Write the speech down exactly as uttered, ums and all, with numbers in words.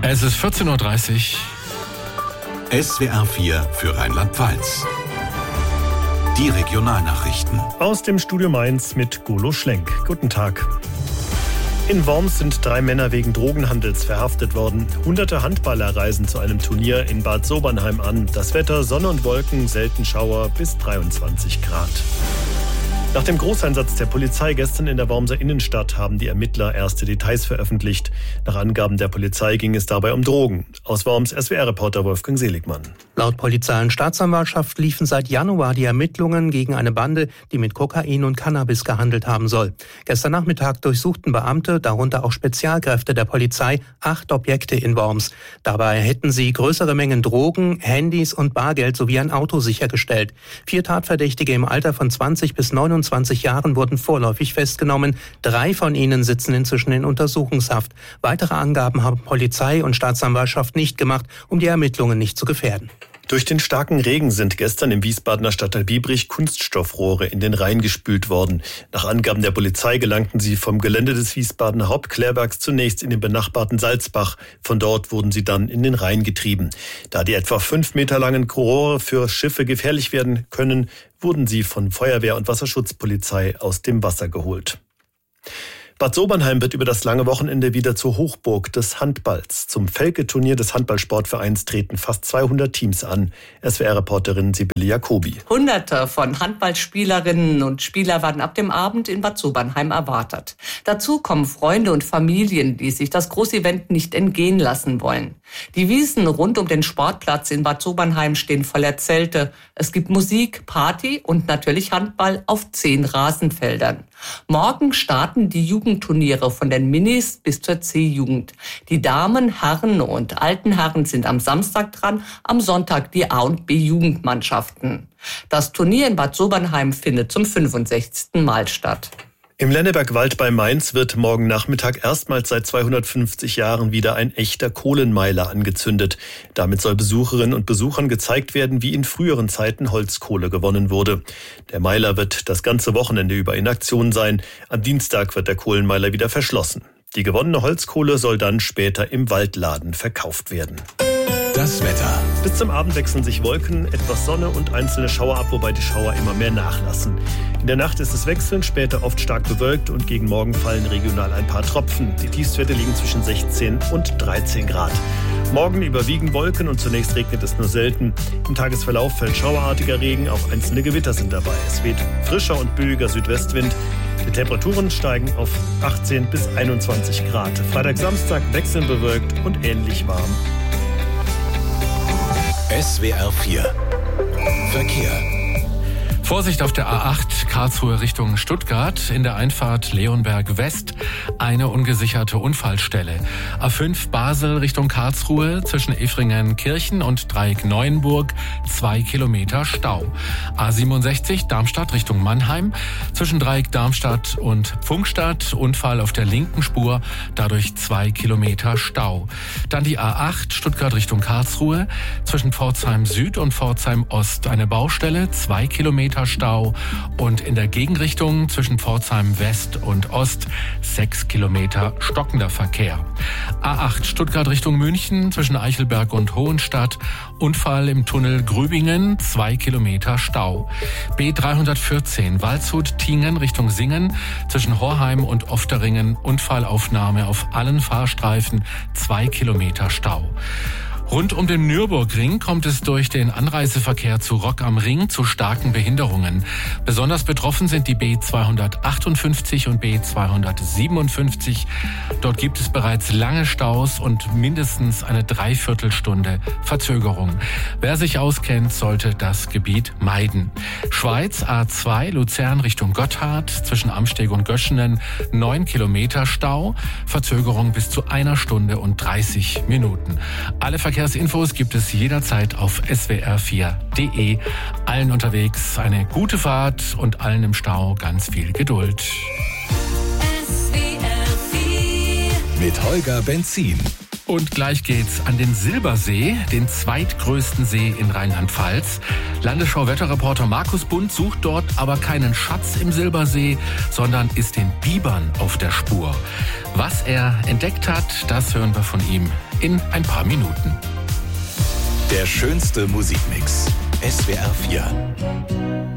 Es ist vierzehn Uhr dreißig. S W R vier für Rheinland-Pfalz. Die Regionalnachrichten. Aus dem Studio Mainz mit Golo Schlenk. Guten Tag. In Worms sind drei Männer wegen Drogenhandels verhaftet worden. Hunderte Handballer reisen zu einem Turnier in Bad Sobernheim an. Das Wetter, Sonne und Wolken, selten Schauer bis dreiundzwanzig Grad. Nach dem Großeinsatz der Polizei gestern in der Wormser Innenstadt haben die Ermittler erste Details veröffentlicht. Nach Angaben der Polizei ging es dabei um Drogen. Aus Worms S W R-Reporter Wolfgang Seligmann. Laut Polizei und Staatsanwaltschaft liefen seit Januar die Ermittlungen gegen eine Bande, die mit Kokain und Cannabis gehandelt haben soll. Gestern Nachmittag durchsuchten Beamte, darunter auch Spezialkräfte der Polizei, acht Objekte in Worms. Dabei hätten sie größere Mengen Drogen, Handys und Bargeld sowie ein Auto sichergestellt. Vier Tatverdächtige im Alter von zwanzig bis neunundzwanzig Jahren wurden vorläufig festgenommen. Drei von ihnen sitzen inzwischen in Untersuchungshaft. Weitere Angaben haben Polizei und Staatsanwaltschaft nicht gemacht, um die Ermittlungen nicht zu gefährden. Durch den starken Regen sind gestern im Wiesbadener Stadtteil Biebrich Kunststoffrohre in den Rhein gespült worden. Nach Angaben der Polizei gelangten sie vom Gelände des Wiesbadener Hauptklärwerks zunächst in den benachbarten Salzbach. Von dort wurden sie dann in den Rhein getrieben. Da die etwa fünf Meter langen Rohre für Schiffe gefährlich werden können, wurden sie von Feuerwehr und Wasserschutzpolizei aus dem Wasser geholt. Bad Sobernheim wird über das lange Wochenende wieder zur Hochburg des Handballs. Zum Velke-Turnier des Handballsportvereins treten fast zweihundert Teams an. S W R-Reporterin Sibylle Jacobi. Hunderte von Handballspielerinnen und Spieler werden ab dem Abend in Bad Sobernheim erwartet. Dazu kommen Freunde und Familien, die sich das Großevent nicht entgehen lassen wollen. Die Wiesen rund um den Sportplatz in Bad Sobernheim stehen voller Zelte. Es gibt Musik, Party und natürlich Handball auf zehn Rasenfeldern. Morgen starten die Jugendturniere von den Minis bis zur C-Jugend. Die Damen, Herren und alten Herren sind am Samstag dran, am Sonntag die A- und B-Jugendmannschaften. Das Turnier in Bad Sobernheim findet zum fünfundsechzigsten Mal statt. Im Lennebergwald bei Mainz wird morgen Nachmittag erstmals seit zweihundertfünfzig Jahren wieder ein echter Kohlenmeiler angezündet. Damit soll Besucherinnen und Besuchern gezeigt werden, wie in früheren Zeiten Holzkohle gewonnen wurde. Der Meiler wird das ganze Wochenende über in Aktion sein. Am Dienstag wird der Kohlenmeiler wieder verschlossen. Die gewonnene Holzkohle soll dann später im Waldladen verkauft werden. Das Wetter. Bis zum Abend wechseln sich Wolken, etwas Sonne und einzelne Schauer ab, wobei die Schauer immer mehr nachlassen. In der Nacht ist es wechselnd, später oft stark bewölkt und gegen Morgen fallen regional ein paar Tropfen. Die Tiefstwerte liegen zwischen sechzehn und dreizehn Grad. Morgen überwiegen Wolken und zunächst regnet es nur selten. Im Tagesverlauf fällt schauerartiger Regen, auch einzelne Gewitter sind dabei. Es weht frischer und böiger Südwestwind. Die Temperaturen steigen auf achtzehn bis einundzwanzig Grad. Freitag, Samstag wechselnd bewölkt und ähnlich warm. S W R vier Verkehr. Vorsicht auf der A acht, Karlsruhe Richtung Stuttgart, in der Einfahrt Leonberg West, eine ungesicherte Unfallstelle. A fünf Basel Richtung Karlsruhe, zwischen Efringen-Kirchen und Dreieck-Neuenburg, zwei Kilometer Stau. A siebenundsechzig Darmstadt Richtung Mannheim, zwischen Dreieck Darmstadt und Pfungstadt, Unfall auf der linken Spur, dadurch zwei Kilometer Stau. Dann die A acht Stuttgart Richtung Karlsruhe, zwischen Pforzheim Süd und Pforzheim Ost, eine Baustelle, zwei Kilometer Stau und in der Gegenrichtung zwischen Pforzheim West und Ost sechs Kilometer stockender Verkehr. A acht Stuttgart Richtung München zwischen Eichelberg und Hohenstadt, Unfall im Tunnel Grübingen, zwei Kilometer Stau. B dreihundertvierzehn Waldshut-Tiengen Richtung Singen zwischen Horheim und Ofteringen, Unfallaufnahme auf allen Fahrstreifen, zwei Kilometer Stau. Rund um den Nürburgring kommt es durch den Anreiseverkehr zu Rock am Ring zu starken Behinderungen. Besonders betroffen sind die B zweihundertachtundfünfzig und B zweihundertsiebenundfünfzig. Dort gibt es bereits lange Staus und mindestens eine Dreiviertelstunde Verzögerung. Wer sich auskennt, sollte das Gebiet meiden. Schweiz A zwei Luzern Richtung Gotthard zwischen Amsteg und Göschenen neun Kilometer Stau, Verzögerung bis zu einer Stunde und dreißig Minuten. Alle Verkehrsinfos gibt es jederzeit auf S W R vier punkt de. Allen unterwegs eine gute Fahrt und allen im Stau ganz viel Geduld. S W R vier mit Holger Benzin. Und gleich geht's an den Silbersee, den zweitgrößten See in Rheinland-Pfalz. Landesschau-Wetterreporter Markus Bund sucht dort aber keinen Schatz im Silbersee, sondern ist den Bibern auf der Spur. Was er entdeckt hat, das hören wir von ihm in ein paar Minuten. Der schönste Musikmix. S W R vier.